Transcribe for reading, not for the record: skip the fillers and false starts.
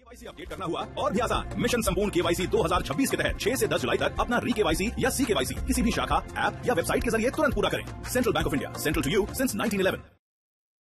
KYC update करना हुआ और भी आसान। मिशन संपूर्ण केवाईसी 2026 के तहत 6 से 10 जुलाई तक अपना री-केवाईसी या सी-केवाईसी किसी भी शाखा, ऐप या वेबसाइट के जरिए तुरंत पूरा करें। Central bank of India, central to you since 1911।